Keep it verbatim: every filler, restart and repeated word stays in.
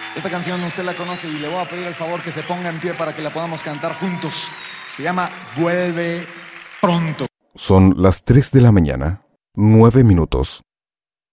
Esta canción usted la conoce y le voy a pedir el favor que se ponga en pie para que la podamos cantar juntos. Se llama Vuelve Pronto. Son las tres de la mañana, nueve minutos.